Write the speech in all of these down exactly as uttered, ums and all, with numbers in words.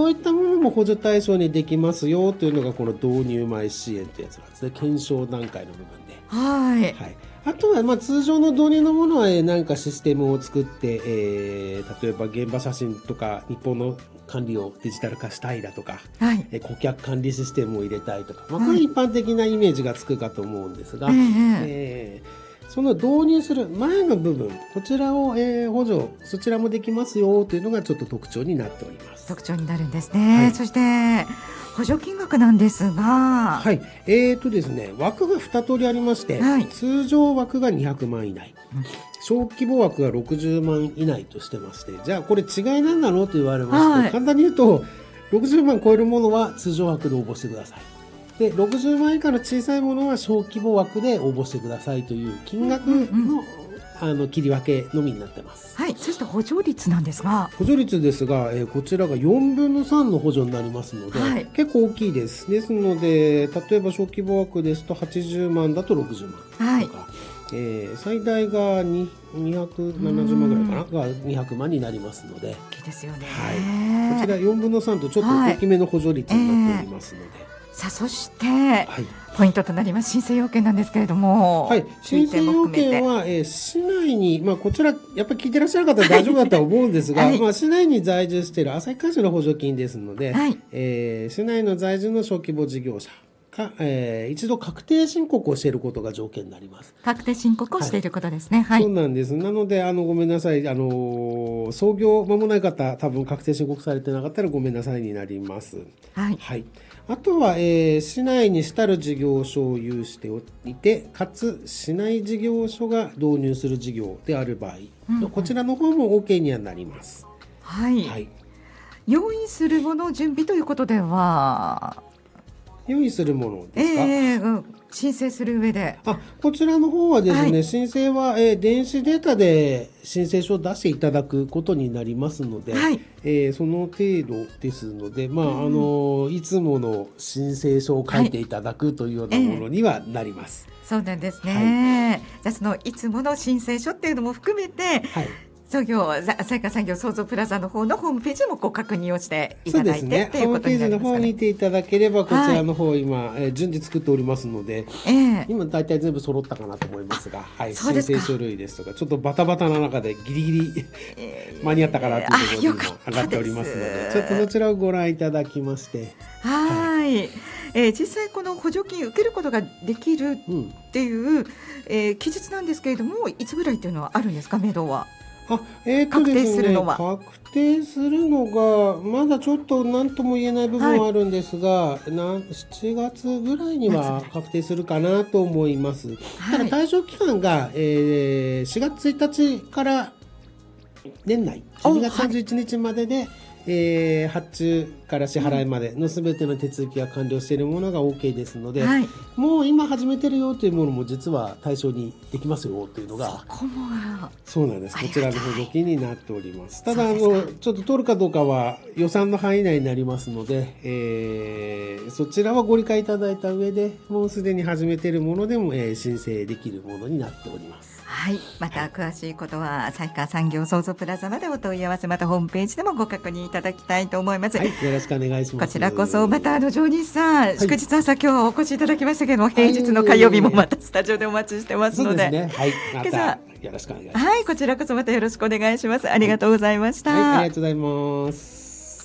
そういったものも補助対象にできますよというのがこの導入前支援というやつなんですね。検証段階の部分で。 はい、 はい、あとはまあ通常の導入のものはえー何かシステムを作って、えー、例えば現場写真とか日本の管理をデジタル化したいだとか、 はい、 えー顧客管理システムを入れたいとか、まあ、これ一般的なイメージがつくかと思うんですが、 えええーその導入する前の部分、こちらを、えー補助、そちらもできますよというのがちょっと特徴になっております。 特徴になるんですね、 はい、 そして補助金額なんですが、 はい、えーとですね、枠がに通りありまして、 はい、 通常枠がにひゃくまん以内、 うん、 小規模枠がろくじゅうまん以内としてまして、じゃあこれ違いなんだろうと言われますと、 はい、 簡単に言うとろくじゅうまん超えるものは通常枠で応募してください。でろくじゅうまん以下の小さいものは小規模枠で応募してくださいという金額の、うんうん、あの切り分けのみになってます。 はい、そして補助率なんですが、 補助率ですが、えー、こちらがよんぶんのさんの補助になりますので、はい、結構大きいです。ですので例えば小規模枠ですとはちじゅうまんだとろくじゅうまんとか、はい、えー、最大がにひゃくななじゅうまんぐらいかながにひゃくまんになりますので、 大きいですよね、 はい、こちらよんぶんのさんとちょっと大きめの補助率になっておりますので、はい、えーさあそして、はい、ポイントとなります申請要件なんですけれども、 はい、申請要件は、えー、市内に、まあ、こちらやっぱり聞いてらっしゃる方は大丈夫だとは思うんですが、はい、まあ、市内に在住している旭川市の補助金ですので、はい、えー、市内の在住の小規模事業者か、えー、一度確定申告をしていることが条件になります。 確定申告をしていることですね、 はいはい、そうなんです。なのであのごめんなさい、あの創業間もない方多分確定申告されてなかったらごめんなさいになります。 はい、はい、 あとは、えー、市内に主たる事業所を有していて、かつ市内事業所が導入する事業である場合、うんうん、こちらの方も OK にはなります。 はい、はい、用意するもの準備ということでは用意するものですか？ えーうん、申請する上で、 あ、こちらの方はですね、はい、申請は、えー、電子データで申請書を出していただくことになりますので、はい、えー、その程度ですので、まあ、うん、あのいつもの申請書を書いていただくというようなものにはなります。 はい、えー、そうなんですね。はい、じゃあそのいつもの申請書っていうのも含めて、はい、創業旭川産業創造プラザの方のホームページもご確認をしていただいて、ね、っていうことになりますかね。ホームページの方を見ていただければこちらの方、はい、今、えー、順次作っておりますので、えー、今大体全部揃ったかなと思いますが、はい、申請書類ですとかちょっとバタバタな中でギリギリ、えー、間に合ったかなというところに今上がっておりますので、ちょっとそちらをご覧いただきまして、はい、はい、えー、実際この補助金受けることができるっていう、うん、えー、期日なんですけれども、いつぐらいっていうのはあるんですか、目処は？ あ、えーとですね、確定するのは確定するのがまだちょっと何とも言えない部分はあるんですが、はい、なしちがつぐらいには確定するかなと思います。はい、ただ対象期間が、えー、しがつついたちから年内じゅうにがつさんじゅういちにちまでで、えー、発注から支払いまでのすべての手続きが完了しているものが OK ですので、はい、もう今始めてるよというものも実は対象にできますよというのが、 そこもそうなんです。こちらの補助金になっております。ただあのちょっと通るかどうかは予算の範囲内になりますので、えー、そちらはご理解いただいた上でもうすでに始めているものでも、えー、申請できるものになっております。 はい、また詳しいことは旭川産業創造プラザまでお問い合わせ、またホームページでもご確認いただきたいと思います。 はい、よろしくお願いします。 こちらこそまたあの上西さん、はい、祝日朝今日はお越しいただきましたけども、平日の火曜日もまたスタジオでお待ちしてますので、 そうですね、はい、またよろしくお願いします。 はい、こちらこそまたよろしくお願いします。ありがとうございました。 はいはい、ありがとうございます。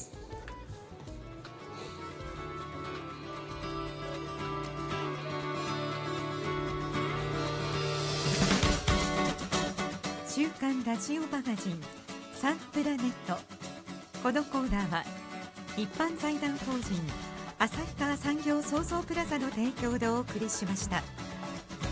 週刊ラジオマガジンサンプラネット。このコーナーは一般財団法人旭川産業創造プラザの提供でお送りしました。